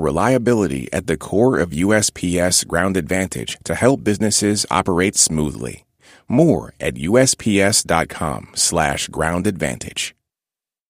reliability at the core of USPS Ground Advantage to help businesses operate smoothly. More at USPS.com/groundadvantage.